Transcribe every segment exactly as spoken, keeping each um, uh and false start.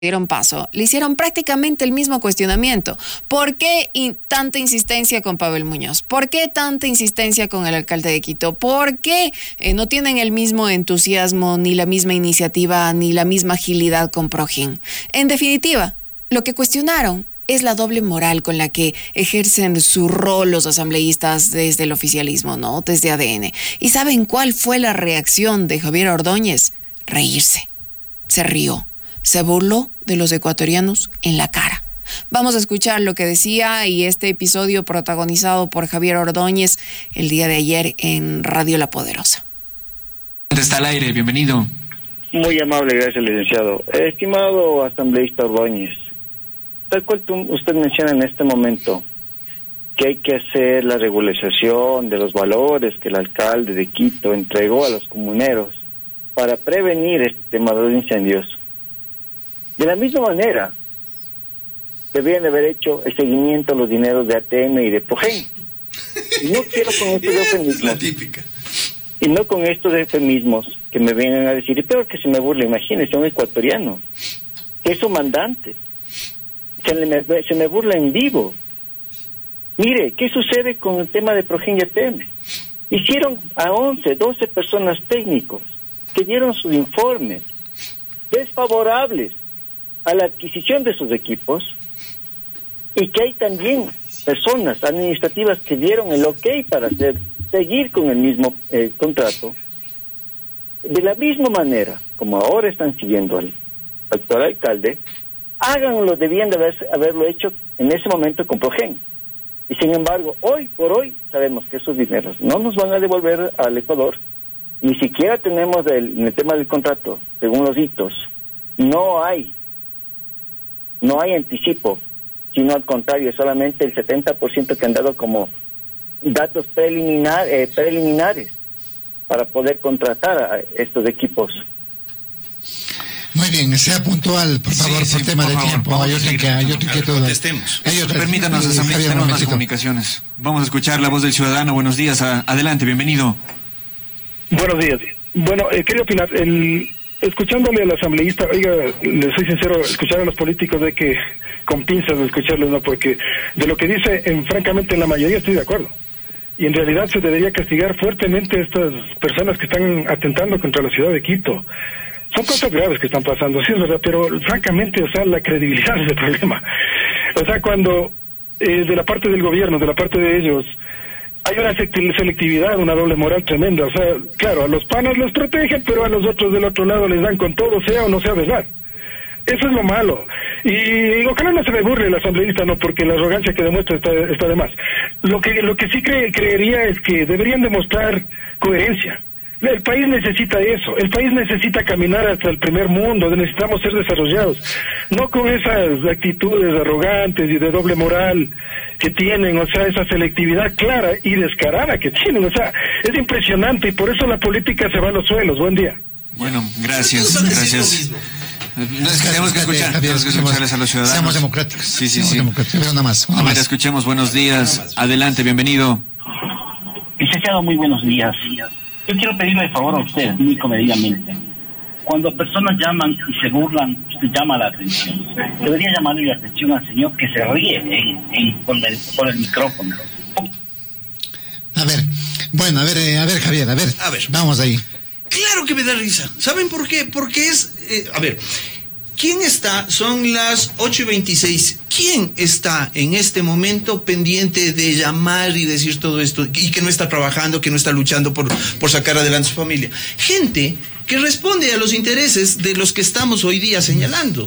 dieron paso, le hicieron prácticamente el mismo cuestionamiento. ¿Por qué in- tanta insistencia con Pavel Muñoz? ¿Por qué tanta insistencia con el alcalde de Quito? ¿Por qué eh, no tienen el mismo entusiasmo, ni la misma iniciativa, ni la misma agilidad con Progen? En definitiva, lo que cuestionaron es la doble moral con la que ejercen su rol los asambleístas desde el oficialismo, ¿no? Desde A D N. ¿Y saben cuál fue la reacción de Javier Ordóñez? Reírse. Se rió. Se burló de los ecuatorianos en la cara. Vamos a escuchar lo que decía y este episodio protagonizado por Javier Ordóñez el día de ayer en Radio La Poderosa. Está al aire, bienvenido. Muy amable, gracias, licenciado. Estimado asambleísta Ordóñez, tal cual tú, usted menciona en este momento que hay que hacer la regularización de los valores que el alcalde de Quito entregó a los comuneros para prevenir este tema de los incendios. De la misma manera, deberían de haber hecho el seguimiento a los dineros de A T M y de Progen. Y no quiero con estos eufemismos. La típica. Y no con estos eufemismos que me vengan a decir, y peor que se me burla, imagínese, un ecuatoriano, que es su mandante. Se, le, se me burla en vivo. Mire, ¿qué sucede con el tema de Progen y A T M? Hicieron a once, doce personas técnicos que dieron sus informes desfavorables a la adquisición de sus equipos, y que hay también personas administrativas que dieron el ok para hacer seguir con el mismo eh, contrato. De la misma manera como ahora están siguiendo al actual alcalde, háganlo, debían de haber, haberlo hecho en ese momento con Progen. Y sin embargo, hoy por hoy sabemos que esos dineros no nos van a devolver al Ecuador. Ni siquiera tenemos el, en el tema del contrato, según los hitos, no hay no hay anticipo, sino al contrario, solamente el setenta por ciento que han dado como datos preliminar, eh, preliminares para poder contratar a estos equipos. Muy bien, sea puntual, por favor, sí, por sí, tema por de favor, tiempo. Hay otro que, hay otro que todo. Contestemos. Hay otra- Permítanos, eh, asambleísta, Javier, tenemos un más momentito. comunicaciones. Vamos a escuchar la voz del ciudadano. Buenos días. A- adelante, bienvenido. Buenos días. Bueno, eh, quería opinar, el, escuchándole al asambleísta, oiga, le soy sincero, escuchar a los políticos de que, con pinzas de escucharlos, ¿no? Porque de lo que dice, en, francamente, en la mayoría estoy de acuerdo. Y en realidad se debería castigar fuertemente a estas personas que están atentando contra la ciudad de Quito. Son cosas graves que están pasando, sí es verdad, pero francamente, o sea, la credibilidad es el problema. O sea, cuando eh, de la parte del gobierno, de la parte de ellos, hay una selectividad, una doble moral tremenda. O sea, claro, a los panas los protegen, pero a los otros del otro lado les dan con todo, sea o no sea verdad. Eso es lo malo. Y ojalá no se me burle el asambleísta, no, porque la arrogancia que demuestra está, está de más. Lo que, lo que sí cre, creería es que deberían demostrar coherencia. El país necesita eso, el país necesita caminar hasta el primer mundo, necesitamos ser desarrollados, no con esas actitudes arrogantes y de doble moral que tienen, o sea, esa selectividad clara y descarada que tienen, o sea, es impresionante y por eso la política se va a los suelos. Buen día. Bueno, gracias, gracias. No, es que tenemos que escuchar, Javier, tenemos que escucharles a los ciudadanos. Seamos democráticos. Sí, sí, seamos sí. democráticos. Una más, una A ver, más. escuchemos. Buenos días. Adelante, bienvenido. Licenciado, muy buenos días. Yo quiero pedirle el favor a usted, muy comedidamente. Cuando personas llaman y se burlan, usted llama la atención. Debería llamarle la atención al señor que se ríe en, en, con, el, con el micrófono. A ver, bueno, a ver, eh, a ver, Javier, a ver, A ver. vamos ahí. Claro que me da risa. ¿Saben por qué? Porque es... eh, a ver, ¿quién está? Son las ocho y veintiséis. ¿Quién está en este momento pendiente de llamar y decir todo esto? Y que no está trabajando, que no está luchando por, por sacar adelante su familia. Gente que responde a los intereses de los que estamos hoy día señalando.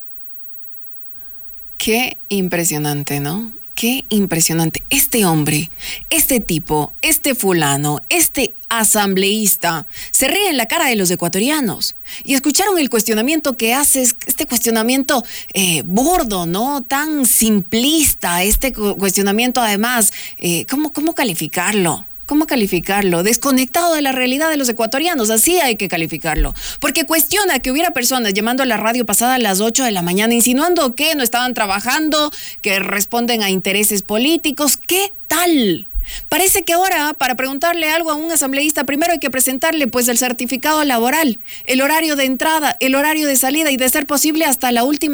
Qué impresionante, ¿no? Qué impresionante. Este hombre, este tipo, este fulano, este asambleísta, se ríe en la cara de los ecuatorianos. Y escucharon el cuestionamiento que hace, este cuestionamiento eh, burdo, ¿no? Tan simplista, este cu- cuestionamiento además, eh, ¿cómo, cómo calificarlo? ¿Cómo calificarlo? Desconectado de la realidad de los ecuatorianos, así hay que calificarlo. Porque cuestiona que hubiera personas llamando a la radio pasada a las ocho de la mañana, insinuando que no estaban trabajando, que responden a intereses políticos. ¿Qué tal? Parece que ahora, para preguntarle algo a un asambleísta, primero hay que presentarle pues el certificado laboral, el horario de entrada, el horario de salida y de ser posible hasta la última